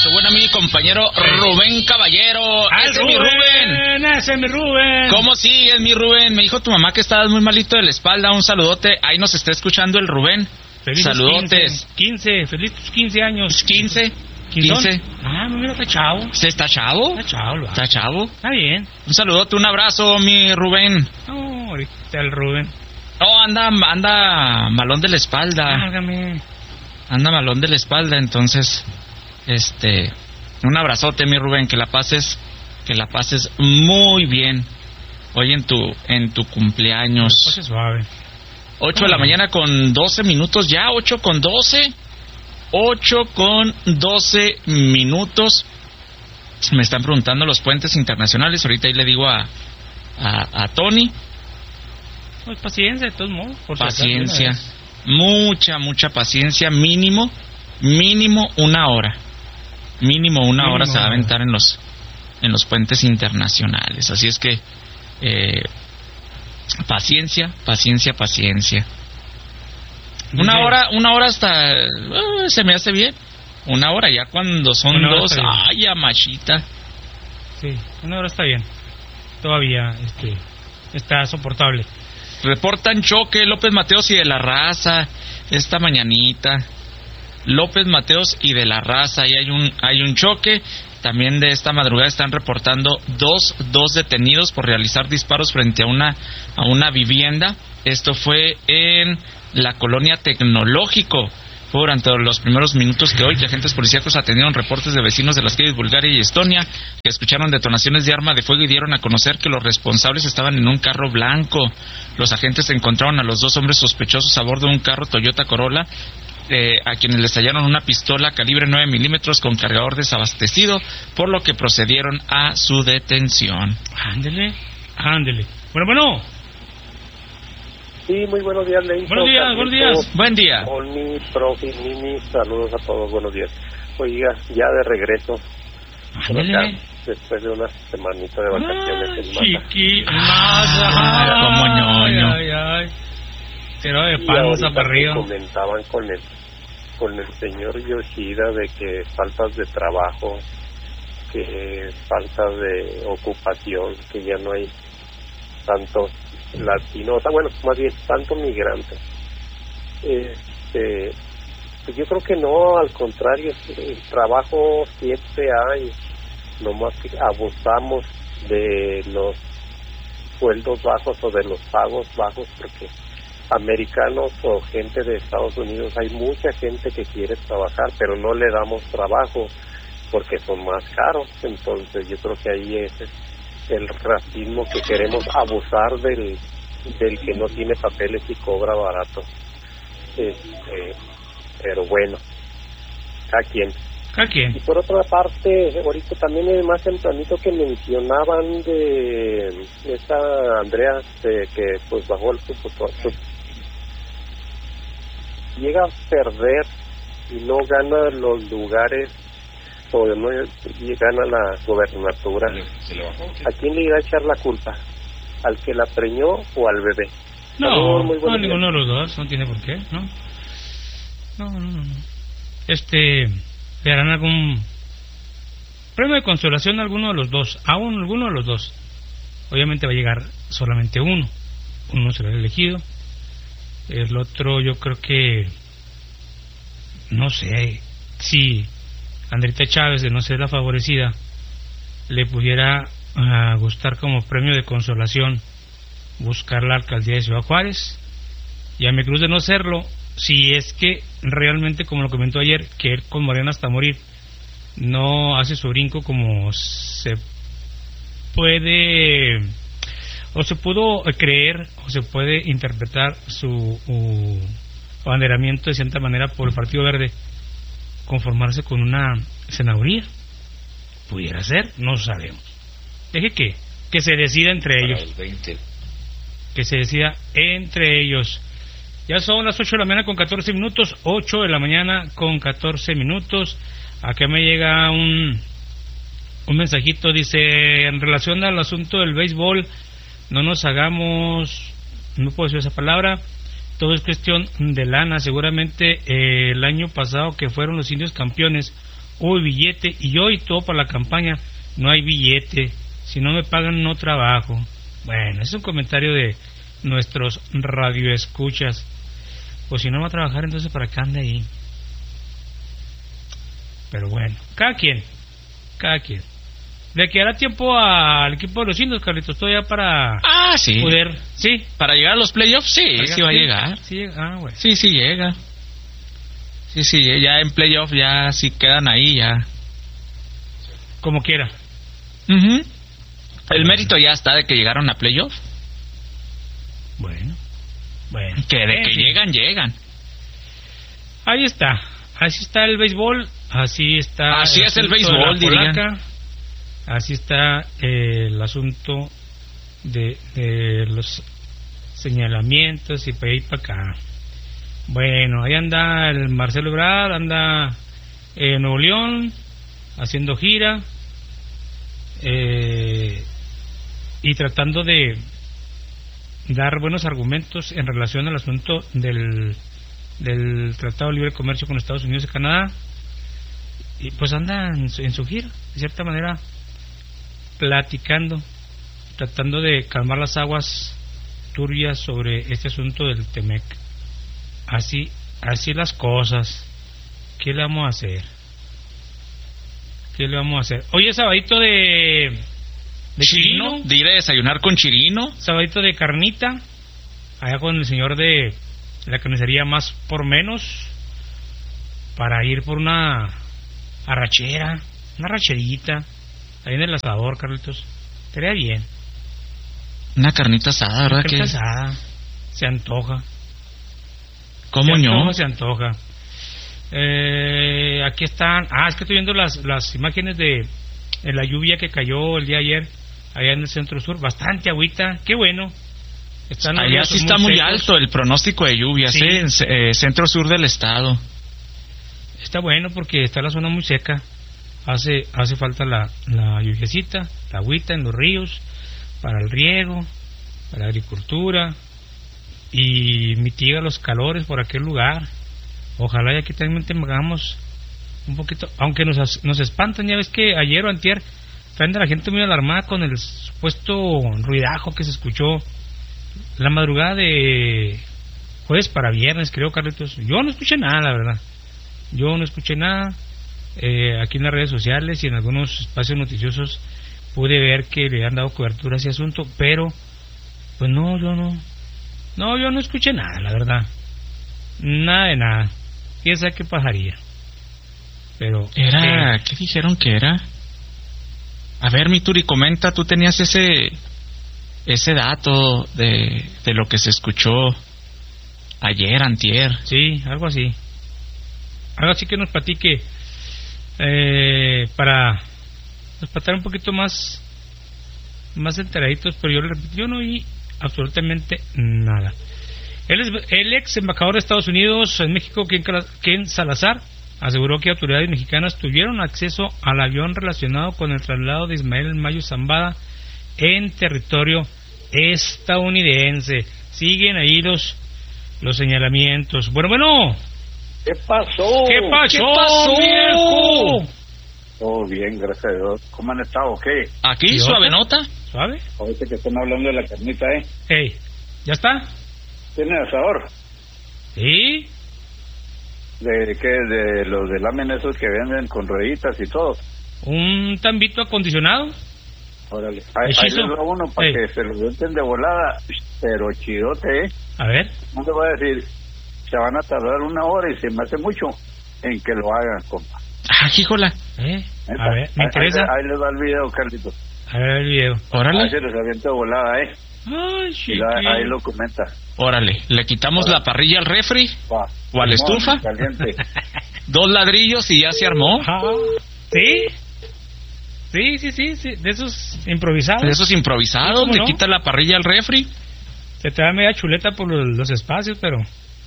nuestro buen amigo y compañero Rubén Caballero. ¡Ese es mi Rubén! ¡Ese es mi Rubén! ¿Cómo sigues, mi Rubén? Me dijo tu mamá que estabas muy malito de la espalda. Un saludote. Ahí nos está escuchando el Rubén. Felices Saludotes. 15, felices 15 años. 15. Ah, mira, está chavo. ¿Se está chavo? Está chavo, lo ¿Está chavo? Está bien. Un saludote, un abrazo, mi Rubén. No, ahorita el Rubén. Oh, anda malón de la espalda. Hágame. Anda malón de la espalda, entonces, un abrazote, mi Rubén, que la pases muy bien hoy en tu cumpleaños. Pase suave. 8 de la mañana con 12 minutos ya, 8 con 12 minutos. Me están preguntando los puentes internacionales, ahorita ahí le digo a Tony. Pues paciencia, de todos modos. Paciencia, mucha paciencia, mínimo una hora. Mínimo una hora se va a aventar en los puentes internacionales. Así es que paciencia. Una hora hasta se me hace bien. Una hora ya cuando son dos, ay, amachita. Sí, una hora está bien. Todavía está soportable. Reportan choque López Mateos y de la Raza esta mañanita. López Mateos y de la Raza, ahí hay un choque. También de esta madrugada están reportando dos detenidos por realizar disparos frente a una vivienda. Esto fue en la colonia Tecnológico. Fue durante los primeros minutos que agentes policíacos atendieron reportes de vecinos de las calles Bulgaria y Estonia que escucharon detonaciones de arma de fuego y dieron a conocer que los responsables estaban en un carro blanco. Los agentes encontraron a los dos hombres sospechosos a bordo de un carro Toyota Corolla, a quienes les hallaron una pistola calibre 9 milímetros con cargador desabastecido, por lo que procedieron a su detención. Ándele. Bueno. Sí, muy buenos días, Leito. Buenos días. Buen día. Oni, profe, Mimi, saludos a todos, buenos días. Oiga, ya de regreso. Ándele. Después de una semanita de vacaciones. Como ñoño. Ay. Pero de panza para arriba. Comentaban con el señor Yoshida de que faltas de trabajo, que falta de ocupación, que ya no hay tantos latinos, bueno, más bien tanto migrante. Pues yo creo que no, al contrario, el trabajo siempre hay, nomás que abusamos de los sueldos bajos o de los pagos bajos, porque americanos o gente de Estados Unidos, hay mucha gente que quiere trabajar, pero no le damos trabajo porque son más caros. Entonces yo creo que ahí es el racismo, que queremos abusar del que no tiene papeles y cobra barato. Pero bueno, cada quien. Y por otra parte, ahorita también más tempranito que mencionaban de esta Andrea, que pues bajó el llega a perder y no gana los lugares, o no gana la gobernatura. ¿A quién le irá a echar la culpa? ¿Al que la preñó o al bebé? No, ninguno de los dos, no tiene por qué, ¿no? No. Le harán algún premio de consolación a alguno de los dos, alguno de los dos. Obviamente va a llegar solamente uno será elegido. El otro, yo creo que, no sé, si Andrita Chávez, de no ser la favorecida, le pudiera gustar como premio de consolación buscar la alcaldía de Ciudad Juárez, y a mi cruz de no serlo, si es que realmente, como lo comentó ayer, que él con Morena hasta morir no hace su brinco como se puede o se pudo creer o se puede interpretar su abanderamiento de cierta manera por el Partido Verde, conformarse con una senaduría. Pudiera ser, no sabemos. Deje que se decida entre ellos. Que se decida entre ellos. Ya son las 8 de la mañana con 14 minutos. 8 de la mañana con 14 minutos. Acá me llega un mensajito. Dice, en relación al asunto del béisbol, no nos hagamos, no puedo decir esa palabra, todo es cuestión de lana. Seguramente el año pasado que fueron los Indios campeones, Uy, billete, y yo y todo para la campaña, no hay billete, si no me pagan no trabajo. Bueno, es un comentario de nuestros radioescuchas. Pues si no va a trabajar, entonces ¿para qué anda ahí? Pero bueno, cada quien. Le quedará tiempo al equipo de los Indios, Carlitos, todavía para sí. poder, sí, para llegar a los playoffs, sí va a llegar. Sí, bueno. Sí llega. Sí, ya en playoffs ya si quedan ahí ya. Como quiera. El mérito ya está de que llegaron a playoffs. Bueno. Que de que llegan. Ahí está. Así está el béisbol. Así está. Así es el béisbol, dirían. Así está el asunto de los señalamientos y para ahí para acá. Bueno, ahí anda el Marcelo Ebrard, anda en Nuevo León haciendo gira y tratando de dar buenos argumentos en relación al asunto del Tratado de Libre Comercio con Estados Unidos y Canadá. Y pues anda en su gira, de cierta manera, platicando, tratando de calmar las aguas turbias sobre este asunto del TEMEC. Así las cosas. ¿Qué le vamos a hacer? Hoy es sabadito de Chirino, de ir a desayunar con Chirino, sabadito de carnita, allá con el señor de la carnicería Más por Menos, para ir por una racherita, ahí en el asador, Carlitos. Estaría bien. Una carnita asada, ¿verdad? Carnita asada. Se antoja. ¿Cómo no? Se antoja. Aquí están. Es que estoy viendo las imágenes de la lluvia que cayó el día ayer allá en el centro sur. Bastante agüita. Qué bueno. Allá sí está muy alto el pronóstico de lluvias, sí. En centro sur del estado. Está bueno porque está la zona muy seca. Hace falta la lluviecita, la agüita en los ríos para el riego, para la agricultura, y mitiga los calores por aquel lugar. Ojalá y aquí también tengamos un poquito, aunque nos espantan. Ya ves que ayer o antier traen a la gente muy alarmada con el supuesto ruidajo que se escuchó la madrugada de jueves para viernes, creo, Carlitos. Yo no escuché nada, la verdad. Aquí en las redes sociales y en algunos espacios noticiosos pude ver que le han dado cobertura a ese asunto, pero pues yo no escuché nada, la verdad. Nada de nada. ¿Quién sabe qué pasaría? Pero ¿qué dijeron que era? A ver, mi Turi, comenta, tú tenías ese dato de lo que se escuchó ayer, antier. Sí, algo así que nos platique para estar un poquito más enteraditos. Pero yo le repito, yo no oí absolutamente nada. El ex embajador de Estados Unidos en México, Ken Salazar, aseguró que autoridades mexicanas tuvieron acceso al avión relacionado con el traslado de Ismael Mayo Zambada en territorio estadounidense. Siguen ahí los señalamientos. Bueno. ¿Qué pasó, viejo? Todo bien, gracias a Dios. ¿Cómo han estado? ¿Qué? Aquí, suave nota. ¿Suave? Ahorita que están hablando de la carnita, Hey, ¿ya está? ¿Tiene asador? Sí. ¿De qué? ¿De los de láminas esos que venden con rueditas y todo? Un tambito acondicionado. Órale. Ahí les da uno para que se lo venden de volada, pero chidote, A ver. No te voy a decir, se van a tardar 1 hora y se me hace mucho en que lo hagan, compa. Híjola. A ver, me interesa. Ahí les va el video, Carlitos. A ver el video. Órale. Ahí se les avienta de volada, Ay, y ahí lo comenta. Órale, le quitamos la parrilla al refri o a la estufa. Caliente. 2 ladrillos y ya se armó. ¿Sí? Sí, de esos improvisados. Le quita la parrilla al refri. Se te da media chuleta por los espacios, pero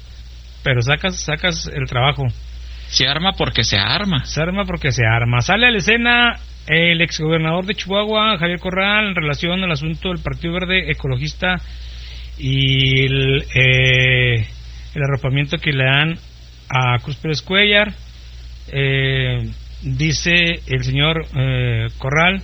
sacas el trabajo. Se arma porque se arma. Sale a la escena el exgobernador de Chihuahua, Javier Corral, en relación al asunto del Partido Verde Ecologista y el arropamiento que le dan a Cruz Pérez Cuellar. Dice el señor Corral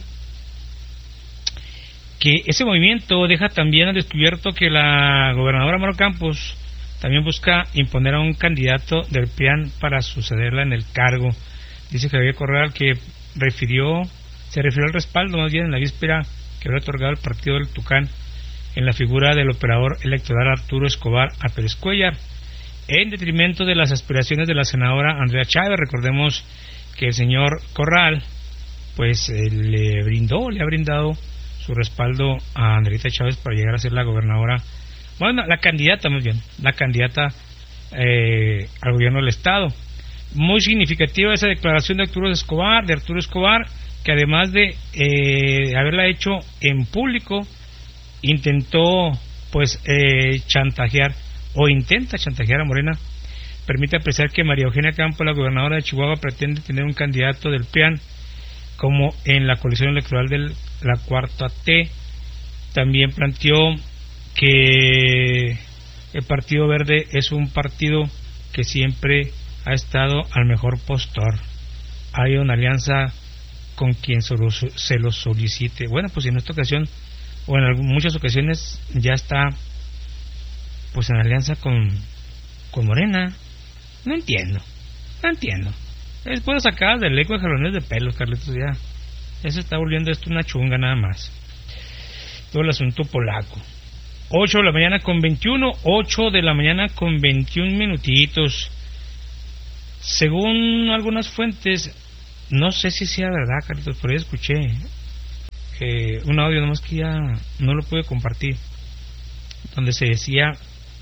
que ese movimiento deja también al descubierto que la gobernadora Maru Campos también busca imponer a un candidato del PRIAN para sucederla en el cargo. Dice Javier Corral que se refirió al respaldo más bien en la víspera que había otorgado el partido del Tucán en la figura del operador electoral Arturo Escobar a Pérez Cuellar, en detrimento de las aspiraciones de la senadora Andrea Chávez. Recordemos que el señor Corral pues le ha brindado su respaldo a Andreita Chávez para llegar a ser la gobernadora, bueno, la candidata al gobierno del estado. Muy significativa esa declaración de Arturo Escobar, que además de haberla hecho en público, intentó pues chantajear a Morena. Permite apreciar que María Eugenia Campos, la gobernadora de Chihuahua, pretende tener un candidato del PRIAN como en la coalición electoral de la Cuarta T. También planteó que el Partido Verde es un partido que siempre ha estado al mejor postor. Hay una alianza con quien se lo solicite. Bueno, pues en esta ocasión o en muchas ocasiones ya está pues en alianza con Morena. No entiendo. Después sacadas del eco de jalones de pelos, Carlitos, ya se está volviendo esto una chunga nada más. Todo el asunto polaco. 8 de la mañana con 21 minutitos. Según algunas fuentes, no sé si sea verdad, Carlitos, por ahí escuché un audio, nomás que ya no lo pude compartir, donde se decía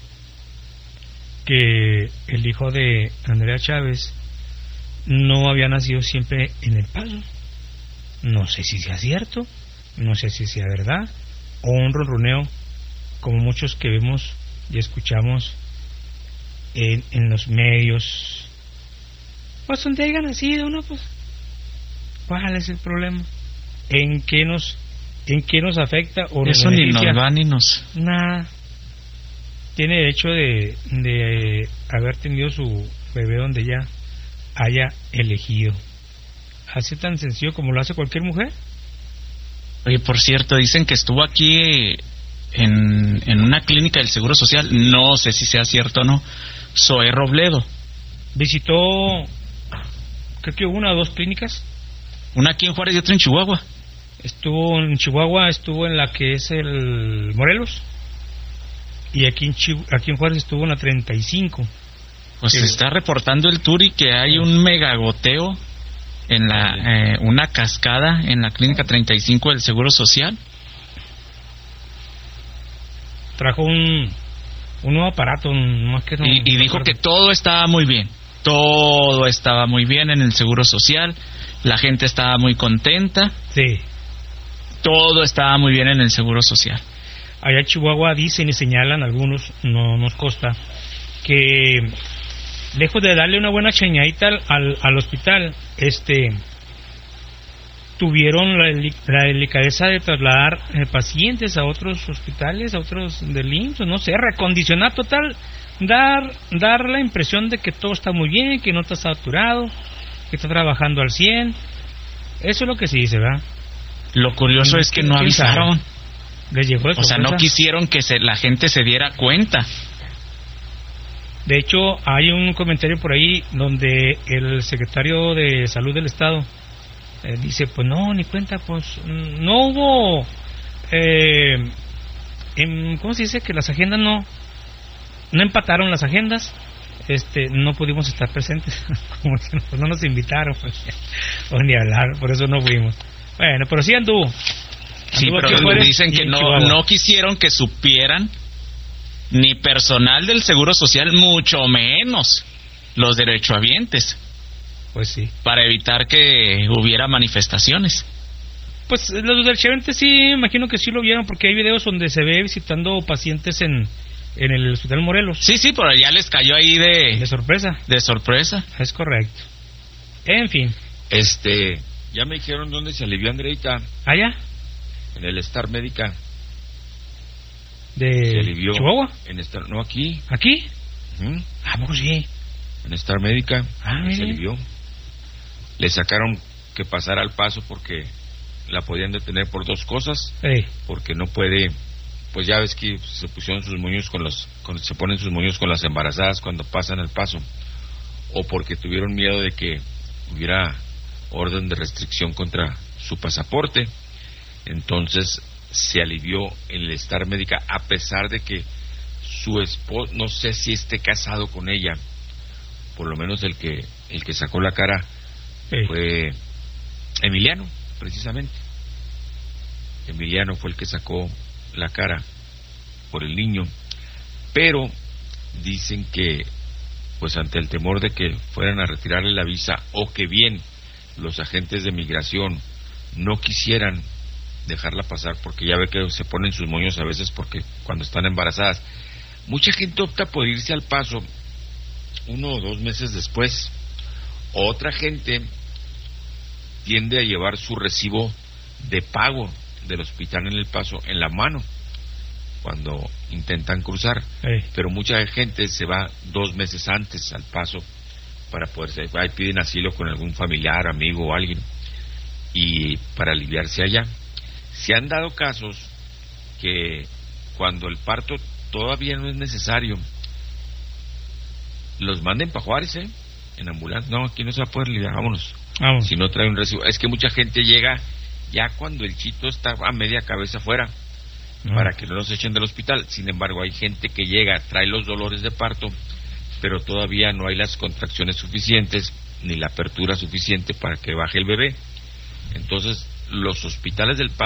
que el hijo de Andrea Chávez no había nacido siempre en El Paso. No sé si sea cierto, no sé si sea verdad, o un ronroneo como muchos que vemos y escuchamos en los medios. Pues donde haya nacido, ¿no? Pues ¿cuál es el problema? ¿En qué nos afecta o nos eso beneficia? Ni nos va ni nos... Nada. Tiene derecho de haber tenido su bebé donde ella haya elegido. Así tan sencillo como lo hace cualquier mujer. Oye, por cierto, dicen que estuvo aquí en una clínica del Seguro Social, no sé si sea cierto o no, Zoé Robledo. Visitó, creo que 1 o 2 clínicas. Una aquí en Juárez y otra en Chihuahua. Estuvo en Chihuahua, estuvo en la que es el Morelos, y aquí en Juárez estuvo en la 35. Pues se está reportando el Turi que hay un megagoteo en una cascada en la clínica 35 del Seguro Social. Trajo un nuevo aparato, más que no, y dijo que todo estaba muy bien. Todo estaba muy bien en el Seguro Social. La gente estaba muy contenta. Sí. Todo estaba muy bien en el Seguro Social. Allá en Chihuahua dicen y señalan algunos, no nos consta, que lejos de darle una buena cheñadita al hospital, tuvieron la delicadeza de trasladar pacientes a otros hospitales, a otros del IMSS, no sé, recondicionar total, dar la impresión de que todo está muy bien, que no está saturado, que está trabajando al 100. Eso es lo que se dice, ¿verdad? Lo curioso es que no avisaron. Les llegó de sorpresa. O sea, no quisieron que la gente se diera cuenta. De hecho, hay un comentario por ahí donde el secretario de Salud del Estado dice, pues no, ni cuenta, pues no hubo, ¿cómo se dice? Que las agendas no empataron las agendas, no pudimos estar presentes, como que no nos invitaron, pues, o ni hablar, por eso no fuimos. Bueno, pero sí anduvo. Sí, pero dicen que no quisieron que supieran ni personal del Seguro Social, mucho menos los derechohabientes. Pues sí. Para evitar que hubiera manifestaciones. Pues los derechohabientes sí, imagino que sí lo vieron, porque hay videos donde se ve visitando pacientes en el Hospital Morelos. Sí, pero ya les cayó ahí de sorpresa. De sorpresa. Es correcto. En fin. Ya me dijeron dónde se alivió Andreita. ¿Allá? En el Star Médica. ¿De se alivió Chihuahua? No, aquí. ¿Aquí? Uh-huh. Pues sí. En Star Médica. Se alivió. Le sacaron que pasara al Paso porque la podían detener por 2 cosas. Porque no puede, pues ya ves que se pusieron sus moños se ponen sus moños con las embarazadas cuando pasan el Paso, o porque tuvieron miedo de que hubiera orden de restricción contra su pasaporte. Entonces se alivió en el estar médica, a pesar de que su esposo, no sé si esté casado con ella, por lo menos el que sacó la cara fue Emiliano, precisamente. Emiliano fue el que sacó la cara por el niño, pero dicen que, pues ante el temor de que fueran a retirarle la visa, o que bien los agentes de migración no quisieran dejarla pasar, porque ya ve que se ponen sus moños a veces porque cuando están embarazadas, mucha gente opta por irse al Paso 1 o 2 meses después. Otra gente tiende a llevar su recibo de pago del hospital en el Paso en la mano cuando intentan cruzar, pero mucha gente se va 2 meses antes al Paso para poderse, ahí piden asilo con algún familiar, amigo o alguien, y para aliviarse allá. Se han dado casos que cuando el parto todavía no es necesario, los manden para Juárez, en ambulancia. No, aquí no se va a poder aliviar, vámonos. Si no trae un recibo. Es que mucha gente llega ya cuando el chito está a media cabeza afuera, para que no los echen del hospital. Sin embargo, hay gente que llega, trae los dolores de parto, pero todavía no hay las contracciones suficientes ni la apertura suficiente para que baje el bebé. Entonces, los hospitales del Paso